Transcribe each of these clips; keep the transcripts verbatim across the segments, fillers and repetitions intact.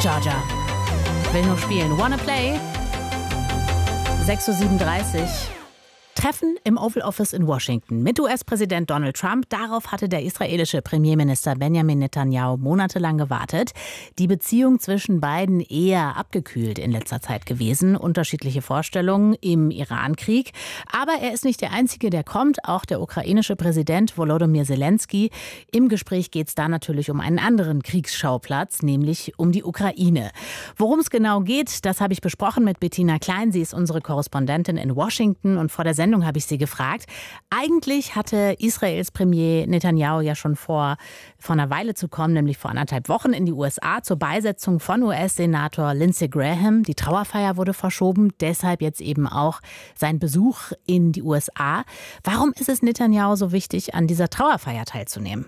Georgia. Will nur spielen. Wanna play? sechs Uhr siebenunddreißig. Treffen im Oval Office in Washington mit U S-Präsident Donald Trump. Darauf hatte der israelische Premierminister Benjamin Netanyahu monatelang gewartet. Die Beziehung zwischen beiden eher abgekühlt in letzter Zeit gewesen. Unterschiedliche Vorstellungen im Iran-Krieg. Aber er ist nicht der Einzige, der kommt. Auch der ukrainische Präsident Volodymyr Zelensky. Im Gespräch geht es da natürlich um einen anderen Kriegsschauplatz, nämlich um die Ukraine. Worum es genau geht, das habe ich besprochen mit Bettina Klein. Sie ist unsere Korrespondentin in Washington und vor der Sendung habe ich sie gefragt. Eigentlich hatte Israels Premier Netanyahu ja schon vor, vor einer Weile zu kommen, nämlich vor anderthalb Wochen in die U S A zur Beisetzung von U S-Senator Lindsey Graham. Die Trauerfeier wurde verschoben, deshalb jetzt eben auch sein Besuch in die U S A. Warum ist es Netanyahu so wichtig, an dieser Trauerfeier teilzunehmen?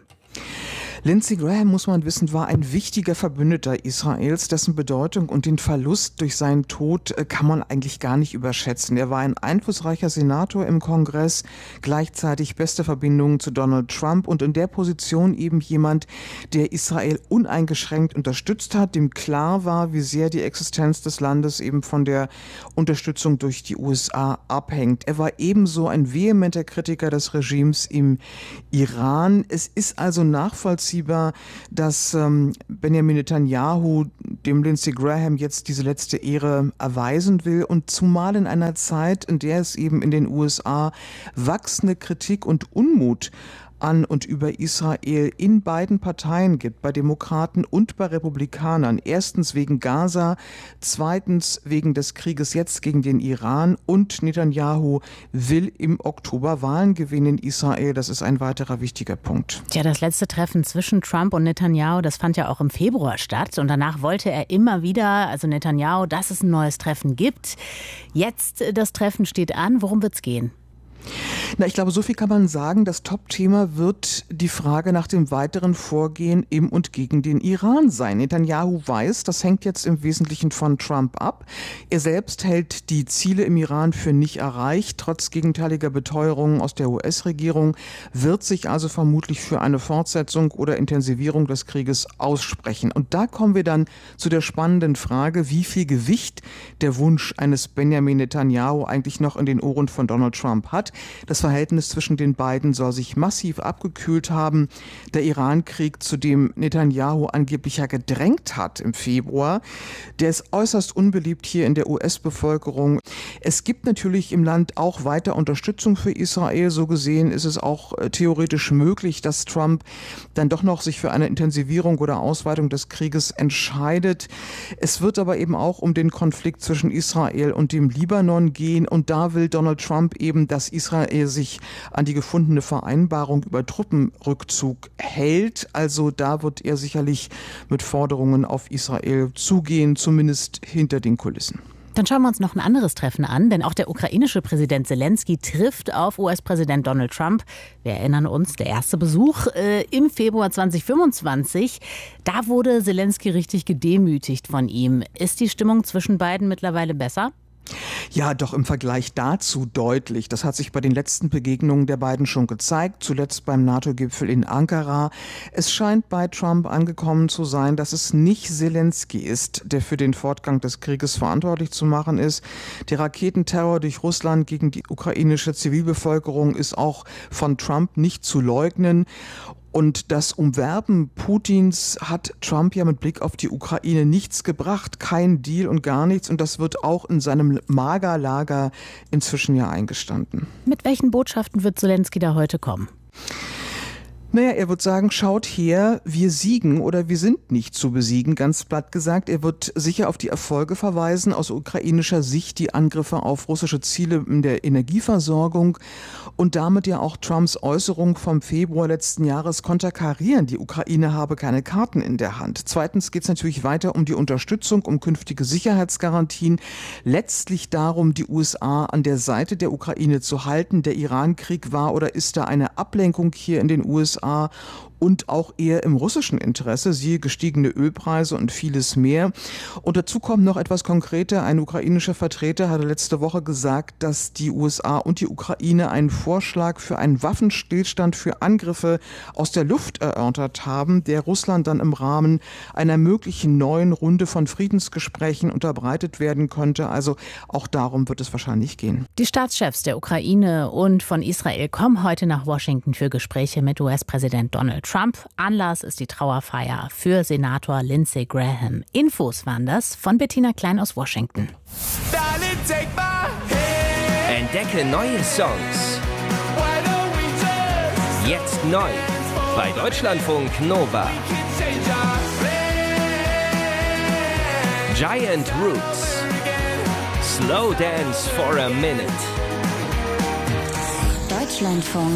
Lindsey Graham, muss man wissen, war ein wichtiger Verbündeter Israels, dessen Bedeutung und den Verlust durch seinen Tod kann man eigentlich gar nicht überschätzen. Er war ein einflussreicher Senator im Kongress, gleichzeitig beste Verbindungen zu Donald Trump und in der Position eben jemand, der Israel uneingeschränkt unterstützt hat, dem klar war, wie sehr die Existenz des Landes eben von der Unterstützung durch die U S A abhängt. Er war ebenso ein vehementer Kritiker des Regimes im Iran. Es ist also nachvollziehbar, dass ähm, Benjamin Netanyahu dem Lindsey Graham jetzt diese letzte Ehre erweisen will und zumal in einer Zeit, in der es eben in den U S A wachsende Kritik und Unmut an und über Israel in beiden Parteien gibt, bei Demokraten und bei Republikanern. Erstens wegen Gaza, zweitens wegen des Krieges jetzt gegen den Iran und Netanyahu will im Oktober Wahlen gewinnen in Israel. Das ist ein weiterer wichtiger Punkt. Tja, das letzte Treffen zwischen Trump und Netanyahu, das fand ja auch im Februar statt und danach wollte er immer wieder, also Netanyahu, dass es ein neues Treffen gibt. Jetzt, das Treffen steht an. Worum wird's gehen? Na, ich glaube, so viel kann man sagen. Das Top-Thema wird die Frage nach dem weiteren Vorgehen im und gegen den Iran sein. Netanyahu weiß, das hängt jetzt im Wesentlichen von Trump ab. Er selbst hält die Ziele im Iran für nicht erreicht. Trotz gegenteiliger Beteuerungen aus der U S-Regierung wird sich also vermutlich für eine Fortsetzung oder Intensivierung des Krieges aussprechen. Und da kommen wir dann zu der spannenden Frage, wie viel Gewicht der Wunsch eines Benjamin Netanyahu eigentlich noch in den Ohren von Donald Trump hat. Das Verhältnis zwischen den beiden soll sich massiv abgekühlt haben. Der Iran-Krieg, zu dem Netanyahu angeblich ja gedrängt hat im Februar, der ist äußerst unbeliebt hier in der U S-Bevölkerung. Es gibt natürlich im Land auch weiter Unterstützung für Israel. So gesehen ist es auch äh, theoretisch möglich, dass Trump dann doch noch sich für eine Intensivierung oder Ausweitung des Krieges entscheidet. Es wird aber eben auch um den Konflikt zwischen Israel und dem Libanon gehen. Und da will Donald Trump eben, dass Israel sich an die gefundene Vereinbarung über Truppenrückzug hält. Also da wird er sicherlich mit Forderungen auf Israel zugehen, zumindest hinter den Kulissen. Dann schauen wir uns noch ein anderes Treffen an, denn auch der ukrainische Präsident Zelensky trifft auf U S-Präsident Donald Trump. Wir erinnern uns, der erste Besuch äh, im Februar zweitausendfünfundzwanzig. Da wurde Zelensky richtig gedemütigt von ihm. Ist die Stimmung zwischen beiden mittlerweile besser? Ja, doch im Vergleich dazu deutlich. Das hat sich bei den letzten Begegnungen der beiden schon gezeigt, zuletzt beim NATO-Gipfel in Ankara. Es scheint bei Trump angekommen zu sein, dass es nicht Zelensky ist, der für den Fortgang des Krieges verantwortlich zu machen ist. Der Raketenterror durch Russland gegen die ukrainische Zivilbevölkerung ist auch von Trump nicht zu leugnen. Und das Umwerben Putins hat Trump ja mit Blick auf die Ukraine nichts gebracht, kein Deal und gar nichts. Und das wird auch in seinem Magerlager inzwischen ja eingestanden. Mit welchen Botschaften wird Zelensky da heute kommen? Naja, er wird sagen, schaut her, wir siegen oder wir sind nicht zu besiegen, ganz platt gesagt. Er wird sicher auf die Erfolge verweisen, aus ukrainischer Sicht die Angriffe auf russische Ziele in der Energieversorgung und damit ja auch Trumps Äußerung vom Februar letzten Jahres konterkarieren. Die Ukraine habe keine Karten in der Hand. Zweitens geht es natürlich weiter um die Unterstützung, um künftige Sicherheitsgarantien. Letztlich darum, die U S A an der Seite der Ukraine zu halten. Der Iran-Krieg war oder ist da eine Ablenkung hier in den U S A und auch eher im russischen Interesse, siehe gestiegene Ölpreise und vieles mehr. Und dazu kommt noch etwas konkreter. Ein ukrainischer Vertreter hatte letzte Woche gesagt, dass die U S A und die Ukraine einen Vorschlag für einen Waffenstillstand für Angriffe aus der Luft erörtert haben, der Russland dann im Rahmen einer möglichen neuen Runde von Friedensgesprächen unterbreitet werden könnte. Also auch darum wird es wahrscheinlich gehen. Die Staatschefs der Ukraine und von Israel kommen heute nach Washington für Gespräche mit U S-Präsident Donald Trump. Anlass ist die Trauerfeier für Senator Lindsey Graham. Infos waren das von Bettina Klein aus Washington. Entdecke neue Songs. Jetzt neu bei Deutschlandfunk Nova. Giant Roots. Slow Dance for a Minute. Deutschlandfunk